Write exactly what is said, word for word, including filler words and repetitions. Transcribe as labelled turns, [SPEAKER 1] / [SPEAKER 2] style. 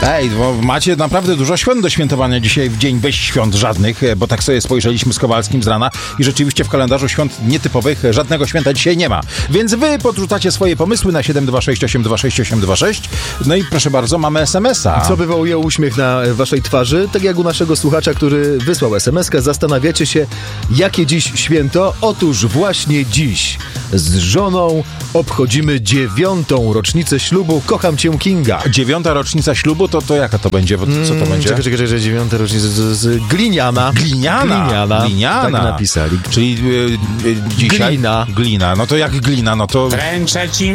[SPEAKER 1] Ej, bo macie naprawdę dużo świąt do świętowania dzisiaj w dzień bez świąt żadnych, bo tak sobie spojrzeliśmy z Kowalskim z rana i rzeczywiście w kalendarzu świąt nietypowych żadnego święta dzisiaj nie ma. Więc wy podrzucacie swoje pomysły na siedem dwa sześć osiem dwa sześć osiem dwa sześć. No i proszę bardzo, mamy es em es a.
[SPEAKER 2] Co wywołuje uśmiech na waszej twarzy? Tak jak u naszego słuchacza, który wysłał es em eskę. Zastanawiacie się, jakie dziś święto? Otóż właśnie dziś z żoną obchodzimy dziewiątą rocznicę ślubu. Kocham cię, Kinga.
[SPEAKER 1] Dziewiąta rocznica ślubu, to, to jaka to będzie? Co to
[SPEAKER 2] Mm,
[SPEAKER 1] będzie?
[SPEAKER 2] Czekaj, czekaj, czekaj, dziewiąta rocznica z, z Gliniana.
[SPEAKER 1] Gliniana.
[SPEAKER 2] Gliniana.
[SPEAKER 1] Gliniana.
[SPEAKER 2] Tak napisali.
[SPEAKER 1] Czyli y, y, dzisiaj...
[SPEAKER 2] Glina.
[SPEAKER 1] Glina. No to jak glina, no to...
[SPEAKER 3] Wręczę ci